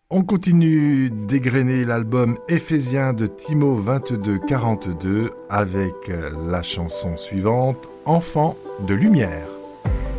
On continue d'égrener l'album Éphésiens de Timo 2242 avec la chanson suivante, Enfant de lumière.